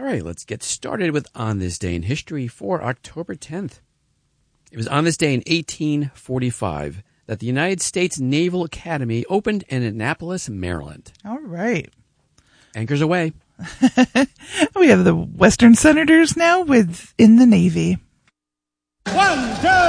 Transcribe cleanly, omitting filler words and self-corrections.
right, let's get started with On This Day in History for October 10th. It was on this day in 1845 that the United States Naval Academy opened in Annapolis, Maryland. All right. Anchors away. We have the Western Senators now in the Navy. 1, 2,